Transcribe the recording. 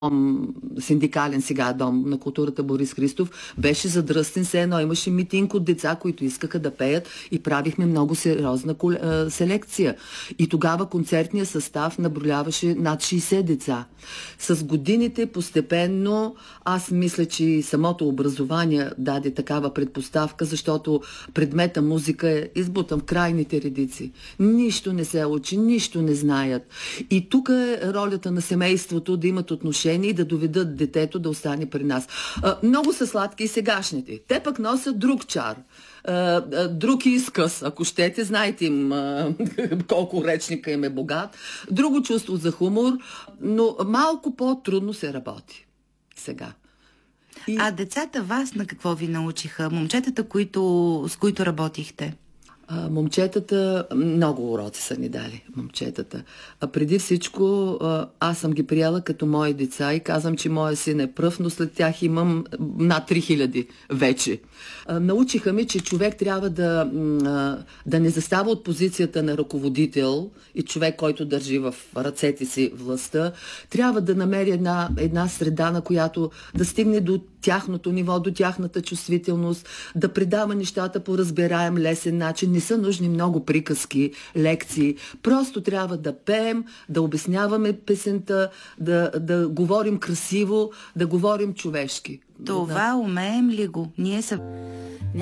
синдикален сега дом на културата Борис Христов, беше задръстен, все едно имаше митинг от деца, които искаха да пеят и правихме много сериозна селекция. И тогава концертният състав наброяваше над 60 деца. С годините постепенно аз мисля, че и самото образование даде такава предпоставка, защото предмета музика е избутан в крайните редици. Нищо не се учи, нищо не знаят. И тук е ролята на семейството да имат отношение и да доведат детето да остане при нас. Много са сладки и сегашните. Те пък носят друг чар. Друг изказ, ако щете, знаете им колко речника им е богат. Друго чувство за хумор, но малко по-трудно се работи сега. А децата вас на какво ви научиха? Момчетата, с които работихте? Момчетата, много уроци са ни дали, момчетата. Преди всичко, аз съм ги приела като мои деца и казвам, че моя син е пръв, но след тях имам над 3000 вече. Научиха ми, че човек трябва да не застава от позицията на ръководител и човек, който държи в ръцете си властта. Трябва да намери една среда, на която да стигне до тяхното ниво, до тяхната чувствителност, да предава нещата по разбираем, лесен начин. Не са нужни много приказки, лекции. Просто трябва да пеем, да обясняваме песента, да говорим красиво, да говорим човешки. Това умеем ли го? Ние